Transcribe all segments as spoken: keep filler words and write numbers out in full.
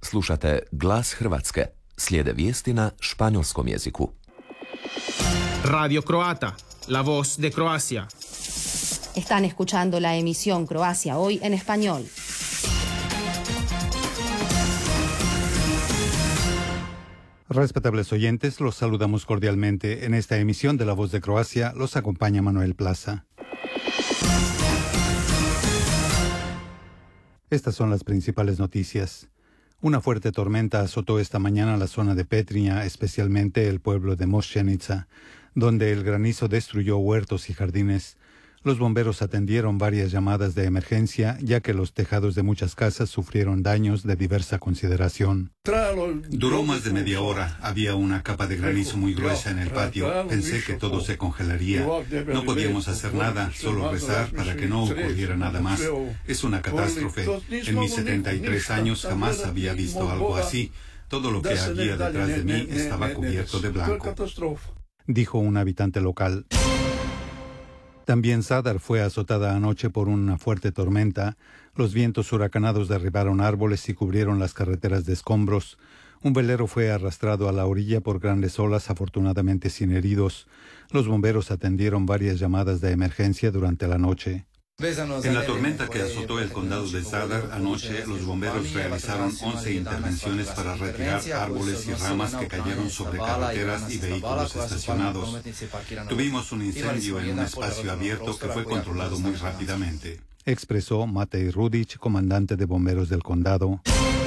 Slušate Glas Hrvatske. Slijede vijesti na španjolskom jeziku. Radio Croata, la voz de Croacia. Están escuchando la emisión Croacia Hoy en español. Respetables oyentes, los saludamos cordialmente. En esta emisión de La Voz de Croacia los acompaña Manuel Plaza. Estas son las principales noticias. Una fuerte tormenta azotó esta mañana la zona de Petrinja, especialmente el pueblo de Mošćenica, donde el granizo destruyó huertos y jardines. Los bomberos atendieron varias llamadas de emergencia, ya que los tejados de muchas casas sufrieron daños de diversa consideración. Duró más de media hora. Había una capa de granizo muy gruesa en el patio. Pensé que todo se congelaría. No podíamos hacer nada, solo rezar para que no ocurriera nada más. Es una catástrofe. En mis setenta y tres años jamás había visto algo así. Todo lo que había detrás de mí estaba cubierto de blanco, dijo un habitante local. También Zadar fue azotada anoche por una fuerte tormenta. Los vientos huracanados derribaron árboles y cubrieron las carreteras de escombros. Un velero fue arrastrado a la orilla por grandes olas, afortunadamente sin heridos. Los bomberos atendieron varias llamadas de emergencia durante la noche. En la tormenta que azotó el condado de Zadar anoche, los bomberos realizaron once intervenciones para retirar árboles y ramas que cayeron sobre carreteras y vehículos estacionados. Tuvimos un incendio en un espacio abierto que fue controlado muy rápidamente, expresó Matej Rudić, comandante de bomberos del condado.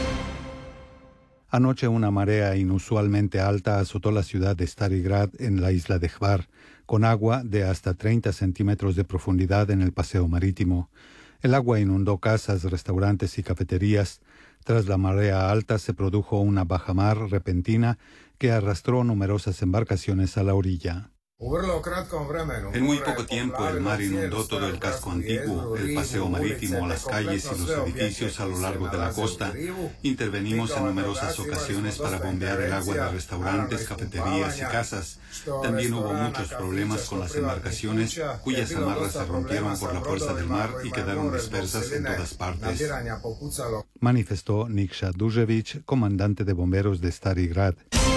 Anoche una marea inusualmente alta azotó la ciudad de Stari Grad en la isla de Hvar, con agua de hasta treinta centímetros de profundidad en el paseo marítimo. El agua inundó casas, restaurantes y cafeterías. Tras la marea alta se produjo una bajamar repentina que arrastró numerosas embarcaciones a la orilla. En muy poco tiempo el mar inundó todo el casco antiguo, el paseo marítimo, las calles y los edificios a lo largo de la costa. Intervenimos en numerosas ocasiones para bombear el agua de restaurantes, cafeterías y casas. También hubo muchos problemas con las embarcaciones, cuyas amarras se rompieron por la fuerza del mar y quedaron dispersas en todas partes, manifestó Nikša Dužević, comandante de bomberos de Stari Grad.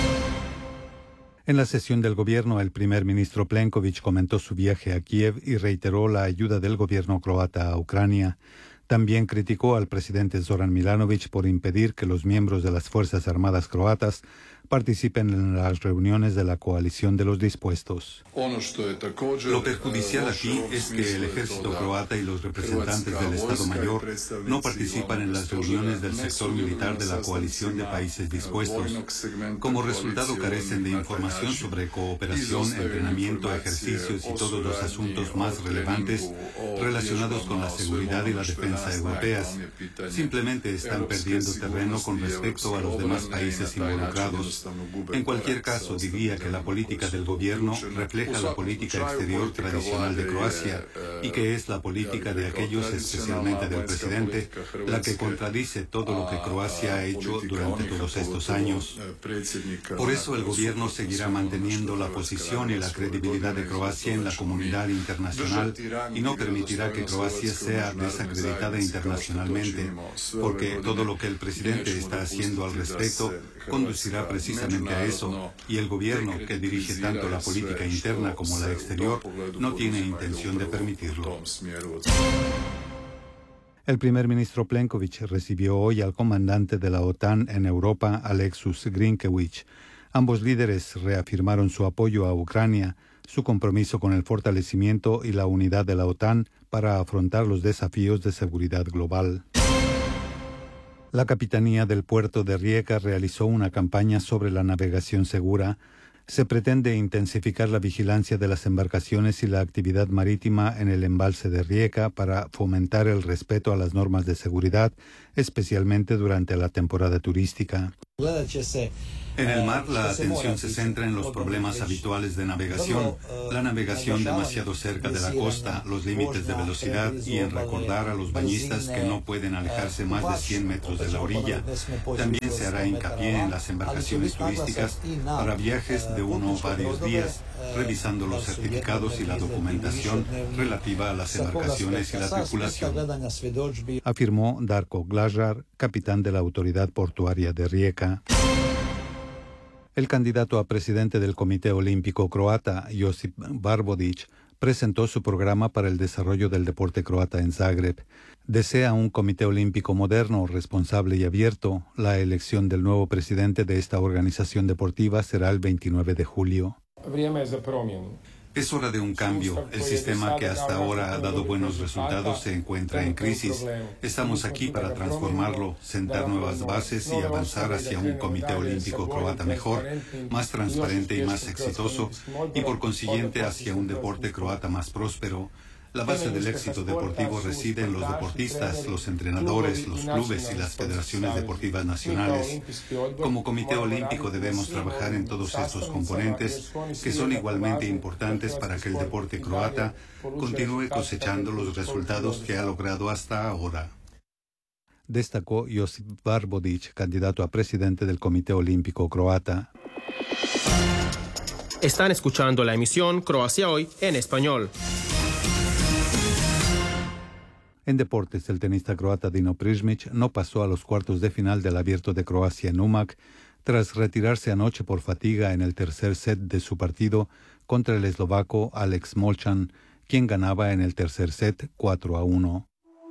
En la sesión del gobierno, el primer ministro Plenković comentó su viaje a Kiev y reiteró la ayuda del gobierno croata a Ucrania. También criticó al presidente Zoran Milanović por impedir que los miembros de las Fuerzas Armadas croatas participen en las reuniones de la coalición de los dispuestos. Lo perjudicial aquí es que el ejército croata y los representantes del Estado Mayor no participan en las reuniones del sector militar de la coalición de países dispuestos. Como resultado carecen de información sobre cooperación, entrenamiento, ejercicios y todos los asuntos más relevantes relacionados con la seguridad y la defensa europeas. Simplemente están perdiendo terreno con respecto a los demás países involucrados. En cualquier caso, diría que la política del gobierno refleja la política exterior tradicional de Croacia y que es la política de aquellos, especialmente del presidente, la que contradice todo lo que Croacia ha hecho durante todos estos años. Por eso el gobierno seguirá manteniendo la posición y la credibilidad de Croacia en la comunidad internacional y no permitirá que Croacia sea desacreditada internacionalmente, porque todo lo que el presidente está haciendo al respecto conducirá precisamente a eso, y el gobierno, que dirige tanto la política interna como la exterior, no tiene intención de permitirlo. El primer ministro Plenković recibió hoy al comandante de la OTAN en Europa, Alexus Grinkević. Ambos líderes reafirmaron su apoyo a Ucrania, su compromiso con el fortalecimiento y la unidad de la OTAN para afrontar los desafíos de seguridad global. La Capitanía del Puerto de Rijeka realizó una campaña sobre la navegación segura. Se pretende intensificar la vigilancia de las embarcaciones y la actividad marítima en el embalse de Rijeka para fomentar el respeto a las normas de seguridad, especialmente durante la temporada turística. En el mar, la atención se centra en los problemas habituales de navegación, la navegación demasiado cerca de la costa, los límites de velocidad y en recordar a los bañistas que no pueden alejarse más de cien metros de la orilla. También se hará hincapié en las embarcaciones turísticas para viajes de uno o varios días, revisando los certificados y la documentación relativa a las embarcaciones y la tripulación, afirmó Darko Glažar, capitán de la autoridad portuaria de Rijeka. El candidato a presidente del Comité Olímpico Croata, Josip Barbodić, presentó su programa para el desarrollo del deporte croata en Zagreb. Desea un comité olímpico moderno, responsable y abierto. La elección del nuevo presidente de esta organización deportiva será el veintinueve de julio. Es hora de un cambio. El sistema que hasta ahora ha dado buenos resultados se encuentra en crisis. Estamos aquí para transformarlo, sentar nuevas bases y avanzar hacia un comité olímpico croata mejor, más transparente y más exitoso, y por consiguiente hacia un deporte croata más próspero. La base del éxito deportivo reside en los deportistas, los entrenadores, los clubes y las federaciones deportivas nacionales. Como Comité Olímpico debemos trabajar en todos estos componentes que son igualmente importantes para que el deporte croata continúe cosechando los resultados que ha logrado hasta ahora. Destacó Josip Barbodić, candidato a presidente del Comité Olímpico Croata. Están escuchando la emisión Croacia Hoy en español. En deportes, el tenista croata Dino Prizmic no pasó a los cuartos de final del Abierto de Croacia en Umag, tras retirarse anoche por fatiga en el tercer set de su partido contra el eslovaco Alex Molchan, quien ganaba en el tercer set cuatro a uno.